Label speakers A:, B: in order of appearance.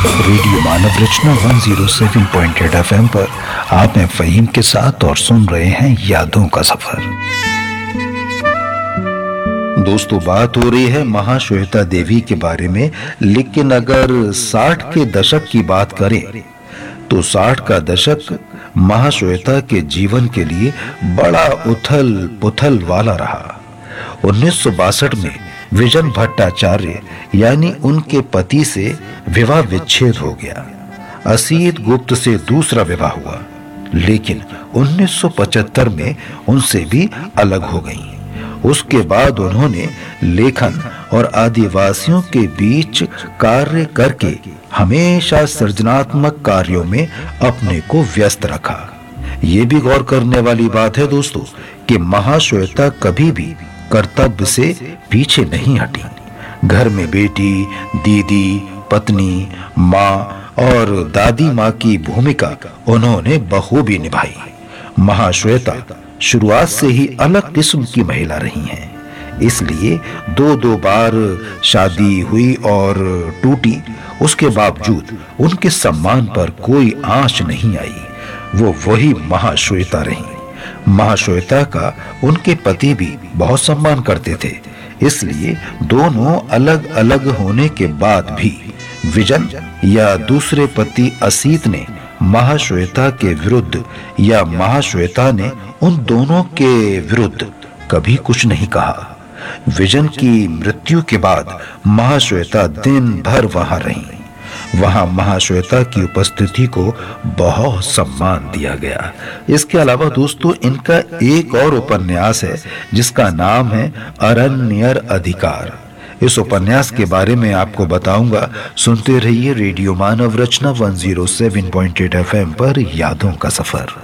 A: Radio मानव रचना 107.8 FM पर आप हैं फ़हीम के साथ और सुन रहे हैं यादों का सफर। दोस्तों, बात हो रही है महाश्वेता देवी के बारे में, लेकिन अगर 60 के दशक की बात करें तो 60 का दशक महाश्वेता के जीवन के लिए बड़ा उथल पुथल वाला रहा। 1962 में विजन भट्टाचार्य यानी उनके पति से विवाह विच्छेद हो गया। असीत गुप्त से दूसरा विवाह हुआ, लेकिन 1975 में उनसे भी अलग हो गईं। उसके बाद उन्होंने लेखन और आदिवासियों के बीच कार्य करके हमेशा सृजनात्मक कार्यों में अपने को व्यस्त रखा। ये भी गौर करने वाली बात है दोस्तों कि महाश्वेता कभी भी कर्तव्य से पीछे नहीं हटी। घर में बेटी, दीदी, पत्नी, माँ और दादी माँ की भूमिका उन्होंने बखूबी निभाई। महाश्वेता शुरुआत से ही अलग किस्म की महिला रही हैं, इसलिए दो बार शादी हुई और टूटी। उसके बावजूद उनके सम्मान पर कोई आंच नहीं आई। वो वही महाश्वेता रही। महाश्वेता का उनके पति भी बहुत सम्मान करते थे, इसलिए दोनों अलग अलग होने के बाद भी विजन या दूसरे पति असीत ने महाश्वेता के विरुद्ध या महाश्वेता ने उन दोनों के विरुद्ध कभी कुछ नहीं कहा। विजन की मृत्यु के बाद महाश्वेता दिन भर वहां रहीं। वहां महाश्वेता की उपस्थिति को बहुत सम्मान दिया गया। इसके अलावा दोस्तों, इनका एक और उपन्यास है जिसका नाम है अरण्यर अधिकार। इस उपन्यास के बारे में आपको बताऊंगा। सुनते रहिए रेडियो मानव रचना 107.8 FM पर यादों का सफर।